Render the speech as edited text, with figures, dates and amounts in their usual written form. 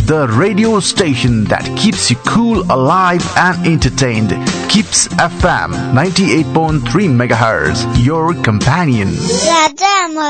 the radio station that keeps you cool, alive and entertained. Kips FM 98.3 MHz, your companion.